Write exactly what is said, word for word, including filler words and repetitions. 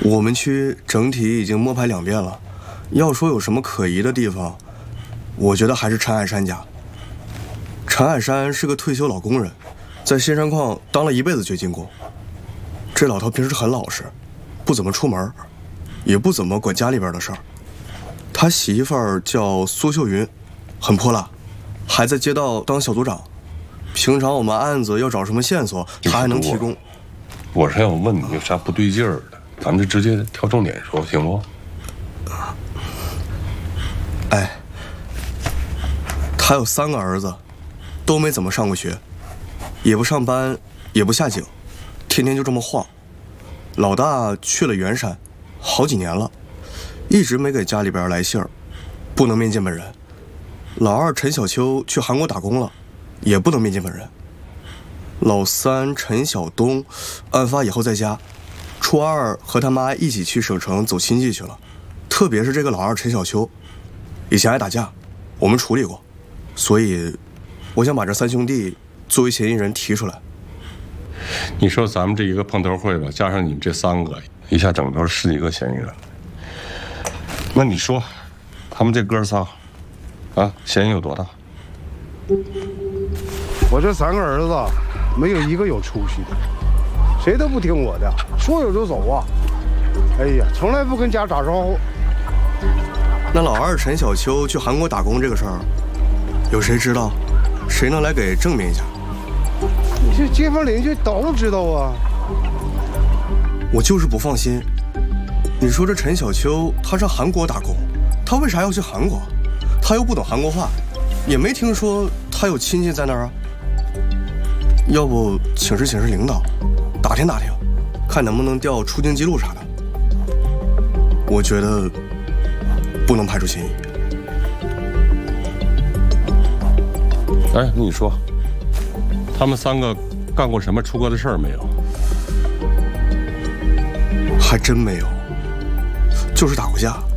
我们区整体已经摸排两遍了，要说有什么可疑的地方，我觉得还是陈海山家。陈海山是个退休老工人，在新山矿当了一辈子掘金工。这老头平时很老实，不怎么出门，也不怎么管家里边的事儿。他媳妇儿叫苏秀云，很泼辣，还在街道当小组长。平常我们案子要找什么线索，他还能提供。 我是要问你有啥不对劲儿的，咱们就直接挑重点说，行不？ 哎，他有三个儿子，都没怎么上过学，也不上班，也不下井，天天就这么晃。老大去了圆山，好几年了，一直没给家里边来信儿，不能面见本人。老二陈小秋去韩国打工了，也不能面见本人。老三陈晓东，案发以后在家，初二和他妈一起去省城走亲戚去了。特别是这个老二陈小秋，以前爱打架，我们处理过，所以我想把这三兄弟作为嫌疑人提出来。 你说咱们这一个碰头会吧，加上你们这三个，一下整到十几个嫌疑人。那你说，他们这哥仨，啊，嫌疑有多大？ 我这三个儿子，没有一个有出息的，谁都不听我的，说走就走啊！哎呀，从来不跟家打招呼。 那老二陈小秋去韩国打工这个事儿，有谁知道？谁能来给证明一下？ 你这街坊邻居都知道啊。 我就是不放心。你说这陈小秋他上韩国打工，他为啥要去韩国？他又不懂韩国话，也没听说他有亲戚在那儿啊。要不请示请示领导，打听打听，看能不能调出境记录啥的。我觉得不能排除嫌疑。 哎，那你说，他们三个干过什么出格的事儿没有？ 还真没有，就是打过架。